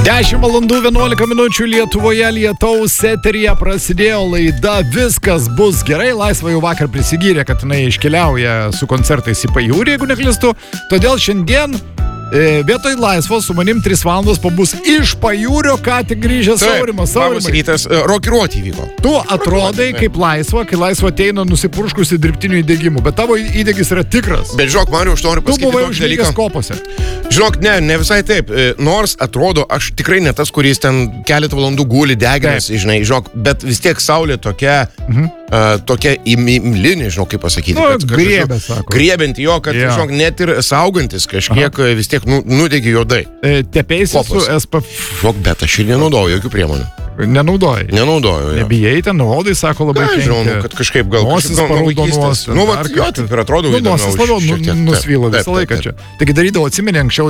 10 valandų 11 minučių Lietuvoje lietaus eteryje prasidėjo laida Viskas bus gerai. Laisva jau vakar prisigyrė, kad jinai iškeliauja su koncertais į Pajūrį, jeigu neklystu. Todėl šiandien vietoj Laisvos su manim 3 valandos pabus iš Pajūrio, ką tik grįžęs Saurimas. Labas rytas, rokiruoti vyko. Tu atrodai kaip Laisva, kai Laisva ateina nusipurškusi dirbtinių įdegimų, bet tavo įdegis yra tikras. Bet žinok, Mariau, aš noriu pasakyti tokį dalyką. Kopose. Žinok, ne visai taip. Nors atrodo, aš tikrai ne tas, kuris ten keletą valandų guli deginasi, žinai, žinok, bet vis tiek saulė tokia, tokia imli, nežinau kaip pasakyti. Griebė, sako. Griebianti jo, kad, žinok, net ir saugantis kažkiek vis tiek nudegi juodai. Tepėsi su SPF. Žinok, bet aš ir nenaudoju jokių priemonių. Nenaudoju. Nebijai ten, odai, sako, labai kenkia. Žinau, kad kažkaip gal nosis paraudonuos. Jo, taip ir atrodo įdomiau. Nosis labiau nusvyla visą laiką čia. Taigi darydavo, anksčiau,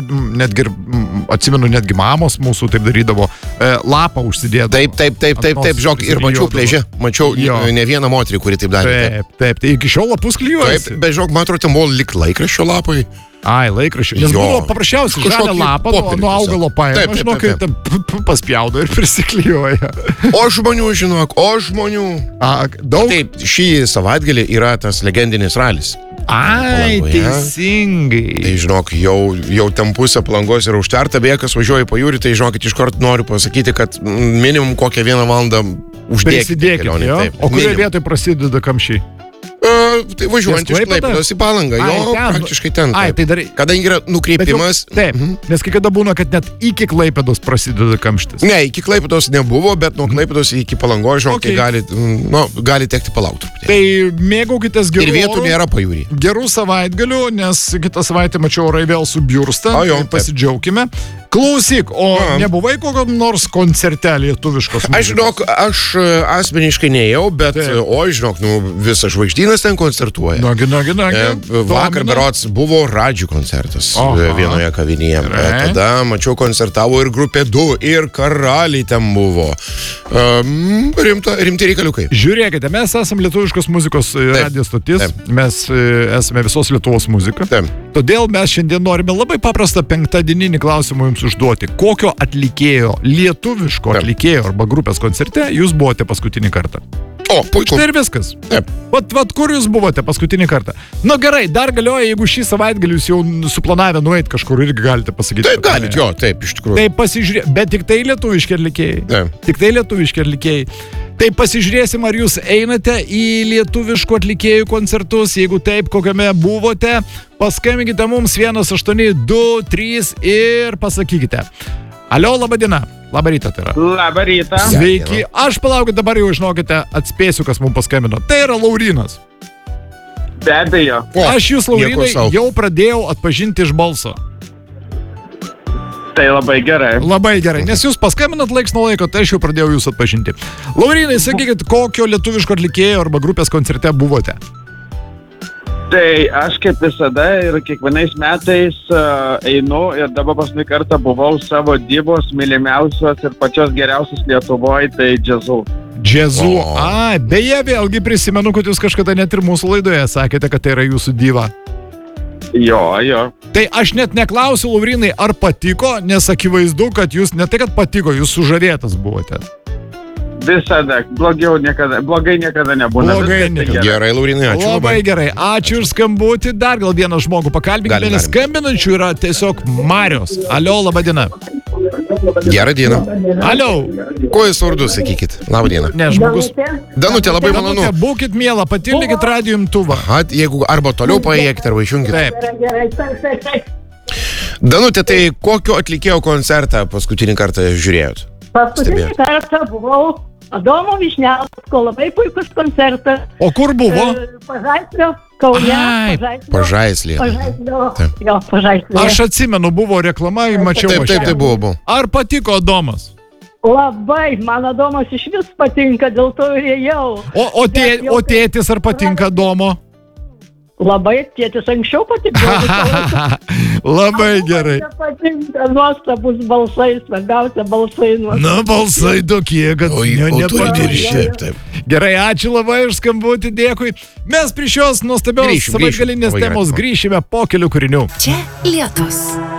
netgi mamos mūsų taip darydavo, lapą užsidėdavo. Taip, žinok, ir mačiau plėžę. Mačiau ne vieną moterį, kuri taip darė. Taip, tai iki šiol lapus klijuojasi. Taip, bet žinok, man atrodo, ten buvo lik laikraščio lapai. Ai, laikraščių. Nes buvo paprasčiausiai žalią lapą nuo augalo paėmą. Žinok, kai paspjaudo ir prisiklijuoja. O žmonių, žinok, daug. Taip, šį savaitgalį yra tas legendinis ralis. Ai, teisingai. Tai žinok, jau ten pusė Palangos yra užtverta, beje, kas važiuoja į Pajūrį, tai žinokit, iškart noriu pasakyti, kad minimum kokią 1 valandą uždėkite. O kurioje vietoje prasideda kamščiai? Tai važiuojant iš Klaipėdos į Palangą, praktiškai ten. Kadangi yra nukreipimas. Taip, nes kai kada būna, kad net iki Klaipėdos prasideda kamštis. Ne, iki Klaipėdos nebuvo, bet nuo Klaipėdos iki Palangos, žinok, gali tekti palaukti. Tai mėgaukitės gerų. Ir vietų nėra Pajūrį. Gerų savaitgalių, nes kitą savaitę mačiau orai vėl subjursta. Pasidžiaukime. Klausyk, o nebuvai kokio nors koncerte lietuviškos muzikos? Aš, žinok, aš asmeniškai nejau, bet, žinok, visas žvaigždynas ten koncertuoja. Nagi. Vakar berods buvo Radžių koncertas vienoje kavinėje. Tada, mačiau, koncertavo ir grupė 2, ir Karaliai ten buvo. Rimti reikaliukai. Žiūrėkite, mes esame lietuviškos muzikos radijo stotis. Mes esame visos Lietuvos muzika. Todėl mes šiandien norime labai paprastą penktadieninį klausimą jums užduoti. Kokio atlikėjo, lietuviško atlikėjo arba grupės koncerte jūs buvote paskutinį kartą? O, puiku. Štai ir viskas. Vat kur jūs buvote paskutinį kartą? Nu gerai, dar galioja, jeigu šį savaitgalį jūs jau suplanavę nueiti kažkur, irgi galite pasakyti. Taip, galite, taip, iš tikrųjų. Tai pasižiūrėk, bet tik tai lietuviški atlikėjai. Tik tai lietuviški atlikėjai. Tai pasižiūrėsim, ar jūs einate į lietuviškų atlikėjų koncertus. Jeigu taip, kokiame buvote, paskambinkite mums 1823 ir pasakykite. Alio, laba diena. Labą rytą tai yra. Labą rytą. Sveiki. Aš palaukit, dabar jau žinokite, atspėsiu, kas mums paskambino. Tai yra Laurinas. Be abejo. Aš jūs, Laurinai, jau pradėjau atpažinti iš balso. Tai labai gerai. Labai gerai, nes jūs paskambinat laiks nuo laiko, tai aš jau pradėjau jūs atpažinti. Laurinai, sakykit, kokio lietuviško atlikėjo arba grupės koncerte buvote? Tai aš kaip visada ir kiekvienais metais einu ir dabar paskutinį kartą buvau savo divos mylimiausios ir pačios geriausios Lietuvoje, tai Džiazu. Džiazu, beje, vėlgi prisimenu, kad jūs kažkada net ir mūsų laidoje sakėte, kad tai yra jūsų diva. Jo. Tai aš net neklausiu, Laurinai, ar patiko, nes akivaizdu, kad jūs ne tai, kad patiko, jūs sužavėtas buvote. Visada. Blogai niekada nebūna. Gerai, Laurinai, ačiū labai. Gerai, ačiū už skambutį. Dar gal vieną žmogų pakalbinkime, nes skambinančių yra tiesiog Marios. Alio, laba diena. Gerą dieną. Alio. Kuo jūs vardu, sakykit? Labą dieną. Ne, žmogus. Danutė, labai malonu. Danutė, būkit miela, patildykit radijo imtuvą. Jeigu arba toliau paėjėkite, arba išjungit. Taip. Danutė, tai kokio atlikėjo koncertą paskutinį kartą žiūrėjot? Paskutinį kartą buvau Adomo Vyšniausko, labai puikus koncertas. O kur buvo? Pažaislio, Kaune. Pažaislė. Pažaislė. Aš atsimenu, buvo reklama, mačiau. Taip, buvo. Ar patiko Adomas? Labai, man Adomas iš vis patinka, dėl to ir ėjau. O tėtis ar patinka Adomo? Labai, tėtis anksčiau patikėjo. Labai gerai. Patinka, nuostabus balsai, svarbiausia balsai. Balsai tokie, kad nepatiršė. Gerai, ačiū labai už skambutį, dėkui. Mes prie šios nuostabios savaitgalinės temos grįšime po kelių kūrinių. Čia Lietus.